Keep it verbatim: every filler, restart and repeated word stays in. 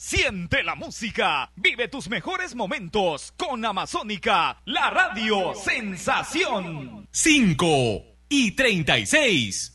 Siente la música, vive tus mejores momentos con Amazónica, la radio sensación. cinco y treinta y seis.